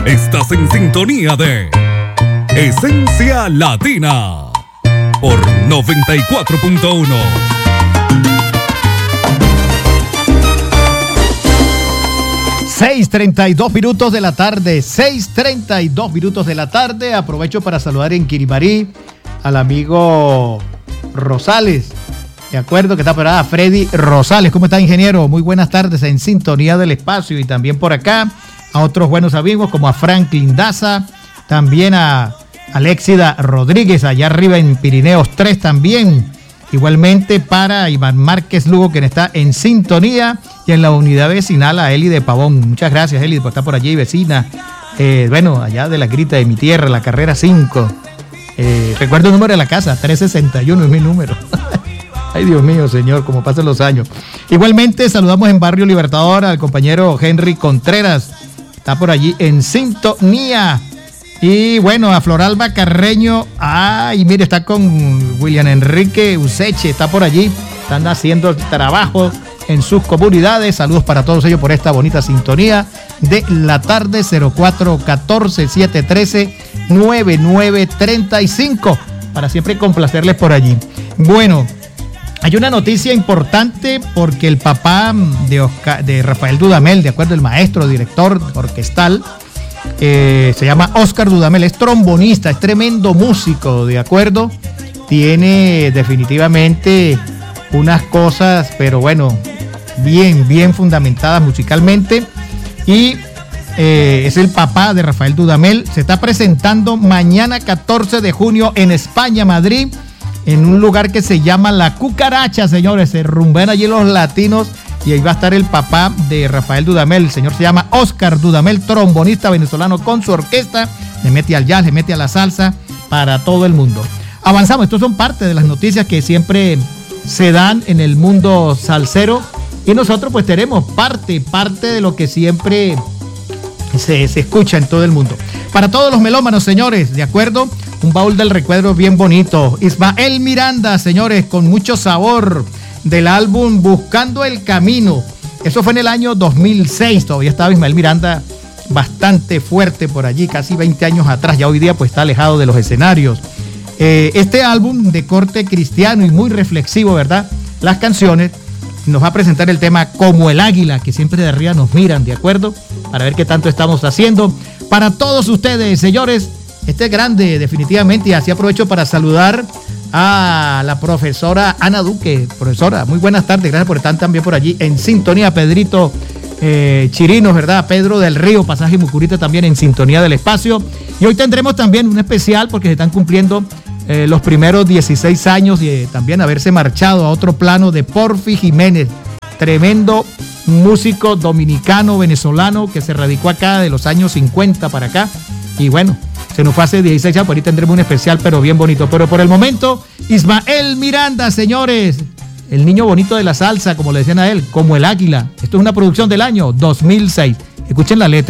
Estás en sintonía de Esencia Latina por 94.1. 6:32 minutos de la tarde, 6:32 minutos de la tarde. Aprovecho para saludar en Quirimarí al amigo Rosales. De acuerdo, que está por acá, Freddy Rosales. ¿Cómo está, ingeniero? Muy buenas tardes, en sintonía del espacio. Y también por acá a otros buenos amigos como a Franklin Daza, también a Alexida Rodríguez, allá arriba en Pirineos 3 también. Igualmente para Iván Márquez Lugo, quien está en sintonía, y en la unidad vecinal a Eli de Pavón. Muchas gracias, Eli, por estar por allí, vecina. Bueno, allá de la grita de mi tierra, la carrera 5. Recuerdo el número de la casa, 361 es mi número. Ay, Dios mío, señor, cómo pasan los años. Igualmente saludamos en Barrio Libertador al compañero Henry Contreras. Está por allí en sintonía. Y bueno, a Floralba Carreño. Ay, mire, está con William Enrique Useche. Está por allí. Están haciendo el trabajo en sus comunidades. Saludos para todos ellos por esta bonita sintonía de la tarde. 0414-713-9935. Para siempre complacerles por allí. Bueno, hay una noticia importante porque el papá de Rafael Dudamel, de acuerdo, el maestro, director orquestal, se llama Oscar Dudamel, es trombonista, es tremendo músico, ¿de acuerdo? Tiene definitivamente unas cosas, pero bueno, bien fundamentadas musicalmente. Y es el papá de Rafael Dudamel. Se está presentando mañana 14 de junio en España, Madrid, en un lugar que se llama La Cucaracha, señores. Se rumbean allí los latinos. Y ahí va a estar el papá de Rafael Dudamel. El señor se llama Oscar Dudamel, trombonista venezolano con su orquesta. Le mete al jazz, le mete a la salsa para todo el mundo. Avanzamos. Estos son parte de las noticias que siempre se dan en el mundo salsero. Y nosotros pues tenemos parte de lo que siempre se escucha en todo el mundo. Para todos los melómanos, señores, ¿de acuerdo? Un baúl del recuerdo bien bonito. Ismael Miranda, señores, con mucho sabor, del álbum Buscando el Camino. Eso fue en el año 2006. Todavía estaba Ismael Miranda bastante fuerte por allí, casi 20 años atrás. Ya hoy día pues está alejado de los escenarios. Este álbum de corte cristiano y muy reflexivo, ¿verdad? Las canciones, nos va a presentar el tema Como el Águila, que siempre de arriba nos miran, ¿de acuerdo? Para ver qué tanto estamos haciendo. Para todos ustedes, señores, este es grande definitivamente, y así aprovecho para saludar a la profesora Ana Duque. Profesora, muy buenas tardes, gracias por estar también por allí en sintonía. Pedrito Chirinos, ¿verdad? Pedro del Río, Pasaje Mucurita también en sintonía del espacio. Y hoy tendremos también un especial porque se están cumpliendo los primeros 16 años y también haberse marchado a otro plano de Porfi Jiménez, tremendo músico dominicano, venezolano, que se radicó acá de los años 50 para acá. Y bueno, se nos fue hace 16 años, por ahí tendremos un especial, pero bien bonito. Pero por el momento, Ismael Miranda, señores, el niño bonito de la salsa, como le decían a él, Como el Águila. Esto es una producción del año 2006. Escuchen la letra.